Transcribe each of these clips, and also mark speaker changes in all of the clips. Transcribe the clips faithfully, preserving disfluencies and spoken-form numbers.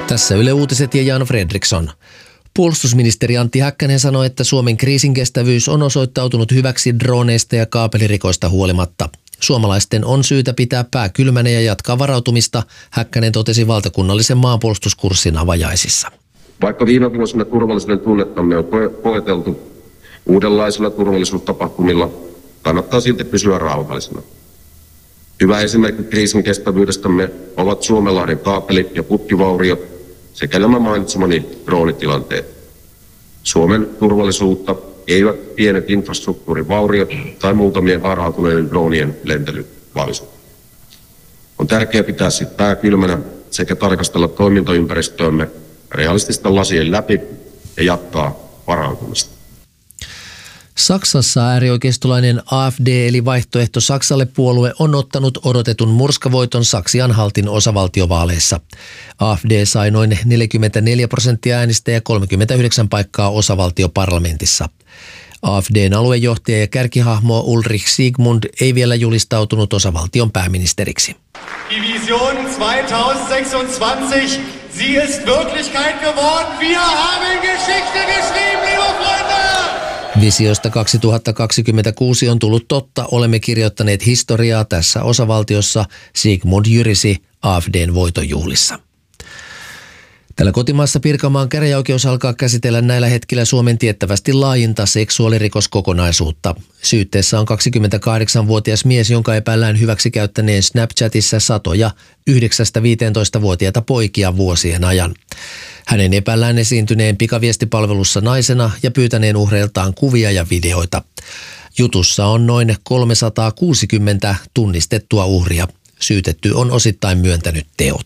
Speaker 1: Tässä Yle Uutiset ja Jan Fredriksson. Puolustusministeri Antti Häkkänen sanoi, että Suomen kriisinkestävyys on osoittautunut hyväksi droneista ja kaapelirikoista huolimatta. Suomalaisten on syytä pitää pää kylmänä ja jatkaa varautumista, Häkkänen totesi valtakunnallisen maanpuolustuskurssin avajaisissa.
Speaker 2: Vaikka viime vuosina turvallisuuden tunnettamme on koeteltu uudenlaisilla turvallisuustapahtumilla, kannattaa silti pysyä rauhallisena. Hyvä esimerkki kriisin kestävyydestämme ovat Suomenlahden kaapeli- ja putkivauriot sekä nämä mainitsemani droonitilanteet. Suomen turvallisuutta eivät pienet infrastruktuurivauriot tai muutamien harhautuneiden droonien lentely vaisu. On tärkeää pitää sitten pää kylmänä sekä tarkastella toimintaympäristöömme realististen lasien läpi ja jatkaa varautumista.
Speaker 1: Saksassa äärioikeistolainen A F D eli Vaihtoehto Saksalle puolue on ottanut odotetun murskavoiton Saksi-Anhaltin osavaltiovaaleissa. A F D sai noin neljäkymmentäneljä prosenttia äänistä ja kolmekymmentäyhdeksän paikkaa osavaltioparlamentissa. A F D:n aluejohtaja ja kärkihahmo Ulrich Siegmund ei vielä julistautunut osavaltion pääministeriksi.
Speaker 3: Die Vision zweitausendsechsundzwanzig, sie ist Wirklichkeit geworden. Wir haben Geschichte geschrieben, liebe Freunde!
Speaker 1: Visiosta kaksituhattakaksikymmentäkuusi on tullut totta, olemme kirjoittaneet historiaa tässä osavaltiossa, Sigmund jyrisi A F D:n voitonjuhlissa. Tällä kotimaassa Pirkanmaan käräjäoikeus alkaa käsitellä näillä hetkillä Suomen tiettävästi laajinta seksuaalirikoskokonaisuutta. Syytteessä on kaksikymmentäkahdeksanvuotias mies, jonka epäillään hyväksikäyttäneen Snapchatissa satoja yhdeksästä viiteentoista-vuotiaita poikia vuosien ajan. Hänen epäillään esiintyneen pikaviestipalvelussa naisena ja pyytäneen uhreiltaan kuvia ja videoita. Jutussa on noin kolmesataakuusikymmentä tunnistettua uhria. Syytetty on osittain myöntänyt teot.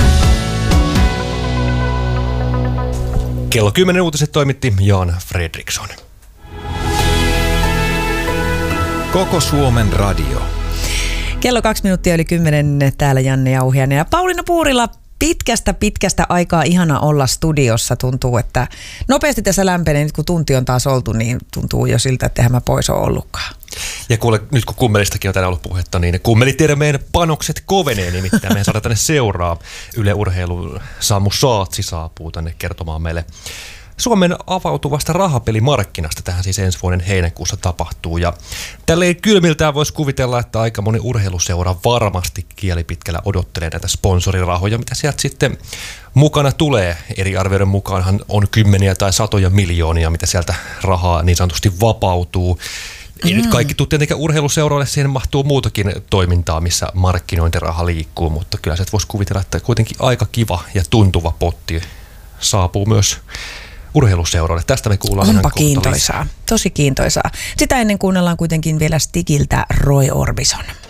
Speaker 4: Kello kymmenen uutiset toimitti Jan Fredriksson.
Speaker 5: Koko Suomen radio.
Speaker 6: Kello kaksi minuuttia yli kymmenen, täällä Janne Jauhiainen ja Pauliina Puurila. Pitkästä, pitkästä aikaa ihana olla studiossa. Tuntuu, että nopeasti tässä lämpenee. Nyt kun tunti on taas oltu, niin tuntuu jo siltä, että eihän mä pois ole ollutkaan.
Speaker 4: Ja kuule, nyt kun kummelistakin on tänään ollut puhetta, niin kummelitiedemeen panokset kovenee nimittäin. Meidän saadaan tänne seuraa. Yle Urheilu Samu Saatsi saapuu tänne kertomaan meille Suomen avautuvasta rahapelimarkkinasta. Tähän siis ensi vuoden heinäkuussa tapahtuu. Ja tälleen kylmiltään voisi kuvitella, että aika moni urheiluseura varmasti kielipitkällä odottelee näitä sponsorirahoja, mitä sieltä sitten mukana tulee. Eri arvioiden mukaanhan on kymmeniä tai satoja miljoonia, mitä sieltä rahaa niin sanotusti vapautuu. Ei mm. nyt kaikki tule tietenkään urheiluseuroille, siihen mahtuu muutakin toimintaa, missä markkinointiraha liikkuu, mutta kyllä se voisi kuvitella, että kuitenkin aika kiva ja tuntuva potti saapuu myös urheiluseuroille. Tästä me kuullaan
Speaker 6: Onpa kiintoisaa, tosi kiintoisaa. Sitä ennen kuunnellaan kuitenkin vielä Stigiltä Roy Orbison.